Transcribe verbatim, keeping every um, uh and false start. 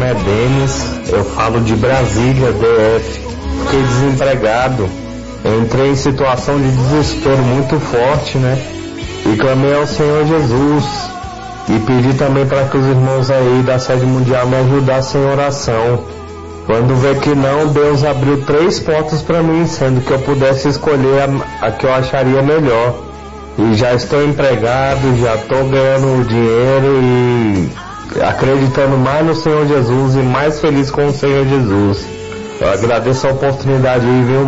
é Denis, eu falo de Brasília, D F. Fiquei desempregado, entrei em situação de desespero muito forte, né? E clamei ao Senhor Jesus e pedi também para que os irmãos aí da sede mundial me ajudassem em oração. Quando vê que não, Deus abriu três portas para mim, sendo que eu pudesse escolher a, a que eu acharia melhor. E já estou empregado, já estou ganhando dinheiro e acreditando mais no Senhor Jesus e mais feliz com o Senhor Jesus. Eu agradeço a oportunidade aí, viu?